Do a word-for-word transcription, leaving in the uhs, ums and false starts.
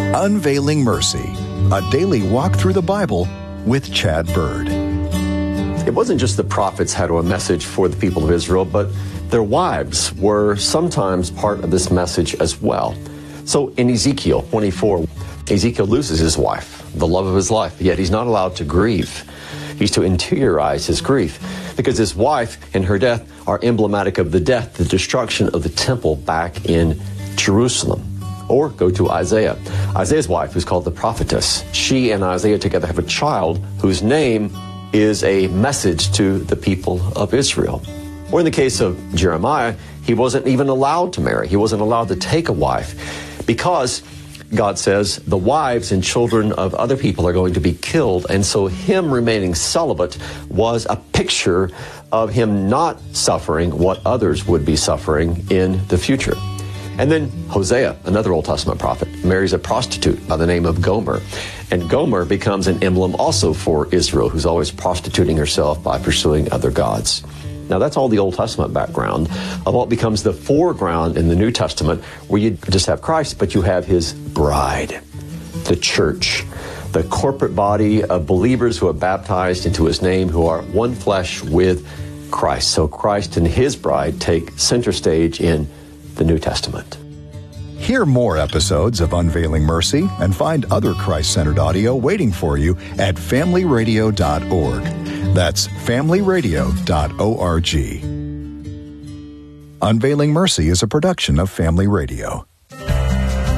Unveiling Mercy, a daily walk through the Bible with Chad Bird. It wasn't just the prophets had a message for the people of Israel, but their wives were sometimes part of this message as well. So in Ezekiel twenty-four, Ezekiel loses his wife, the love of his life, yet he's not allowed to grieve. He's to interiorize his grief because his wife and her death are emblematic of the death, the destruction of the temple back in Jerusalem. Or go to Isaiah. Isaiah's wife is called the prophetess. She and Isaiah together have a child whose name is a message to the people of Israel. Or in the case of Jeremiah, he wasn't even allowed to marry. He wasn't allowed to take a wife because God says the wives and children of other people are going to be killed. And so him remaining celibate was a picture of him not suffering what others would be suffering in the future. And then Hosea, another Old Testament prophet, marries a prostitute by the name of Gomer. And Gomer becomes an emblem also for Israel, who's always prostituting herself by pursuing other gods. Now, that's all the Old Testament background of what becomes the foreground in the New Testament, where you just have Christ, but you have his bride, the church, the corporate body of believers who are baptized into his name, who are one flesh with Christ. So Christ and his bride take center stage in the New Testament. Hear more episodes of Unveiling Mercy and find other Christ-centered audio waiting for you at family radio dot org. That's family radio dot org. Unveiling Mercy is a production of Family Radio.